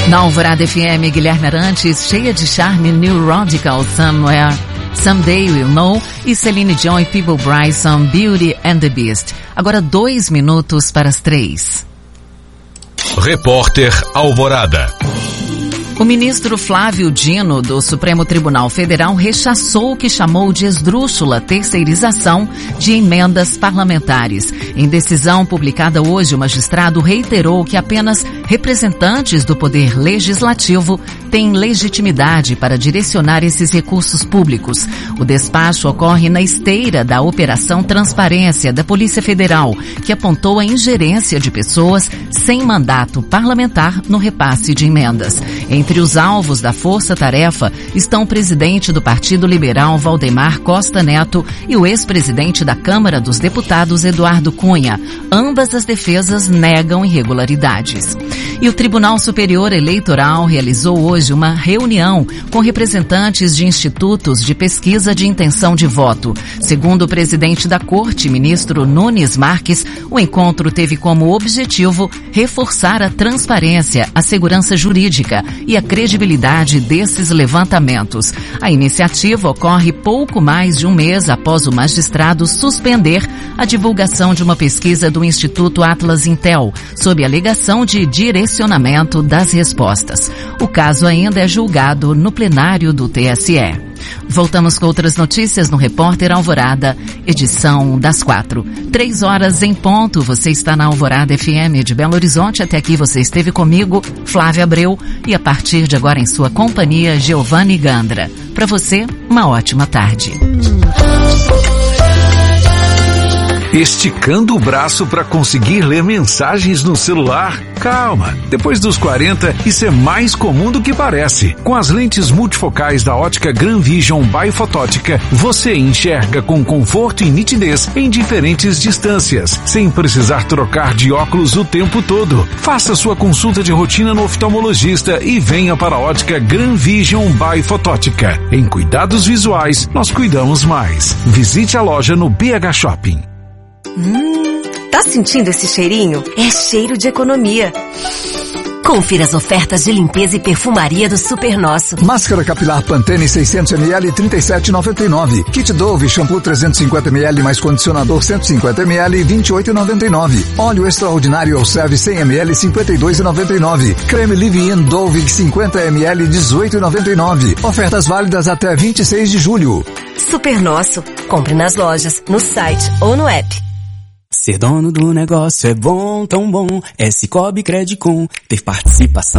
Na Alvorada FM, Guilherme Arantes, cheia de charme, New Radical, Somewhere, Someday We'll Know, e Celine Dion e Peeble Bryson, Beauty and the Beast. Agora 2 minutos para as 3. Repórter Alvorada. O ministro Flávio Dino, do Supremo Tribunal Federal, rechaçou o que chamou de esdrúxula terceirização de emendas parlamentares. Em decisão publicada hoje, o magistrado reiterou que apenas representantes do Poder Legislativo têm legitimidade para direcionar esses recursos públicos. O despacho ocorre na esteira da Operação Transparência da Polícia Federal, que apontou a ingerência de pessoas sem mandato parlamentar no repasse de emendas. Entre os alvos da força-tarefa estão o presidente do Partido Liberal, Valdemar Costa Neto, e o ex-presidente da Câmara dos Deputados, Eduardo Cunha. Ambas as defesas negam irregularidades. E o Tribunal Superior Eleitoral realizou hoje uma reunião com representantes de institutos de pesquisa de intenção de voto. Segundo o presidente da Corte, ministro Nunes Marques, o encontro teve como objetivo reforçar a transparência, a segurança jurídica e a credibilidade desses levantamentos. A iniciativa ocorre pouco mais de um mês após o magistrado suspender a divulgação de uma pesquisa do Instituto Atlas Intel, sob alegação de direcionamento das respostas. O caso ainda é julgado no plenário do TSE. Voltamos com outras notícias no Repórter Alvorada, edição das 4. 3 horas em ponto, você está na Alvorada FM de Belo Horizonte. Até aqui você esteve comigo, Flávia Abreu, e a partir de agora em sua companhia, Giovanni Gandra. Para você, uma ótima tarde. Esticando o braço para conseguir ler mensagens no celular? Calma, depois dos 40, isso é mais comum do que parece. Com as lentes multifocais da ótica Gran Vision by Fotótica, você enxerga com conforto e nitidez em diferentes distâncias, sem precisar trocar de óculos o tempo todo. Faça sua consulta de rotina no oftalmologista e venha para a ótica Gran Vision by Fotótica. Em cuidados visuais, nós cuidamos mais. Visite a loja no BH Shopping. Tá sentindo esse cheirinho? É cheiro de economia. Confira as ofertas de limpeza e perfumaria do Super Nosso. Máscara capilar Pantene 600ml, R$ 37,99. Kit Dove shampoo 350ml mais condicionador 150ml, R$ 28,99. Óleo extraordinário ou serve 100ml, R$ 52,99. Creme Live-In Dove 50ml, R$ 18,99. Ofertas válidas até 26 de julho. Super Nosso. Compre nas lojas, no site ou no app. Ser dono do negócio é bom, tão bom. É Cicobi Credicom. Ter participação